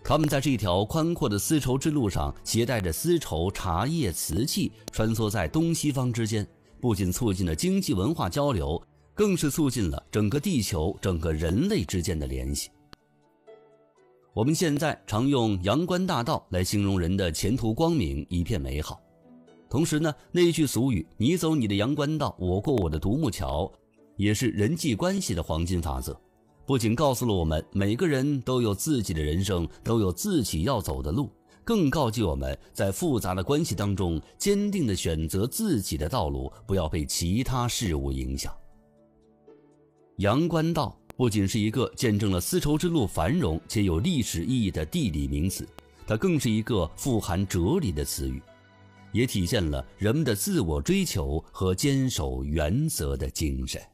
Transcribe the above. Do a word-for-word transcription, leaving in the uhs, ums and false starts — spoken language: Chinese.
他们在这条宽阔的丝绸之路上，携带着丝绸、茶叶、瓷器，穿梭在东西方之间，不仅促进了经济文化交流，更是促进了整个地球、整个人类之间的联系。我们现在常用阳关大道来形容人的前途光明，一片美好。同时呢，那句俗语“你走你的阳关道，我过我的独木桥”，也是人际关系的黄金法则。不仅告诉了我们每个人都有自己的人生，都有自己要走的路，更告诫我们在复杂的关系当中坚定地选择自己的道路，不要被其他事物影响。阳关道不仅是一个见证了丝绸之路繁荣且有历史意义的地理名词，它更是一个富含哲理的词语，也体现了人们的自我追求和坚守原则的精神。